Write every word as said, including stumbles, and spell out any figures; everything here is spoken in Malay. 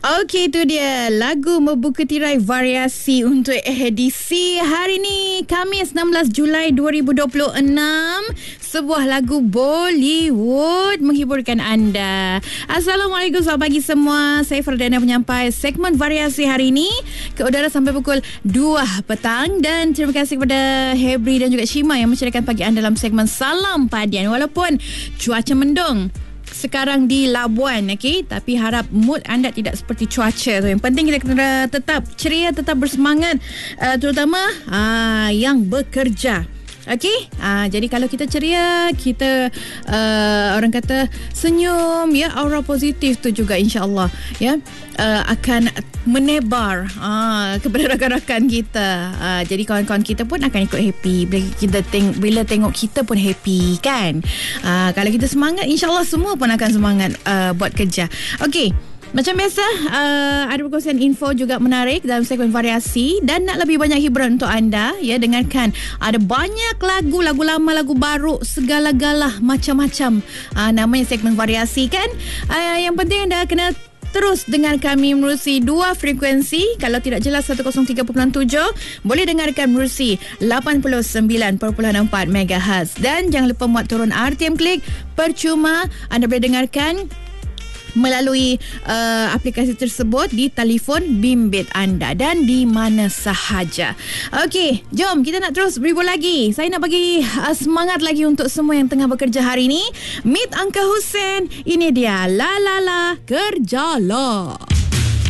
Okey, itu dia lagu membuka tirai variasi untuk edisi hari ni, Khamis enam belas Julai dua ribu dua puluh enam. Sebuah lagu Bollywood menghiburkan anda. Assalamualaikum, selamat pagi semua. Saya Fardana, penyampai segmen variasi hari ini ke udara sampai pukul dua petang. Dan terima kasih kepada Hebri dan juga Shima yang menceritakan pagi anda dalam segmen Salam Padian. Walaupun cuaca mendung sekarang di Labuan, okey, tapi harap mood anda tidak seperti cuaca tu. Yang penting kita kena tetap ceria, tetap bersemangat, uh, terutama uh, yang bekerja. Okey, uh, jadi kalau kita ceria, kita uh, orang kata senyum, ya, aura positif tu juga insya-Allah, ya, uh, akan menebar uh, kepada rakan-rakan kita. Uh, jadi kawan-kawan kita pun akan ikut happy bila kita teng- bila tengok kita pun happy, kan? Uh, kalau kita semangat, insya-Allah semua pun akan semangat uh, buat kerja. Okey. Macam biasa, uh, ada perkongsian info juga menarik dalam segmen variasi dan nak lebih banyak hiburan untuk anda, ya, dengarkan. Ada banyak lagu, lagu lama, lagu baru, segala-gala macam-macam. Uh, namanya segmen variasi, kan? Uh, yang penting anda kena terus dengar kami menerusi dua frekuensi. Kalau tidak jelas seratus tiga perpuluhan tujuh, boleh dengarkan menerusi lapan puluh sembilan perpuluhan empat megahertz. Dan jangan lupa muat turun R T M Klik. Percuma, anda boleh dengarkan melalui uh, aplikasi tersebut di telefon bimbit anda dan di mana sahaja. Okey, jom kita nak terus berhibur lagi. Saya nak bagi uh, semangat lagi untuk semua yang tengah bekerja hari ini. Meet Uncle Hussein. Ini dia La La La Kerjalah.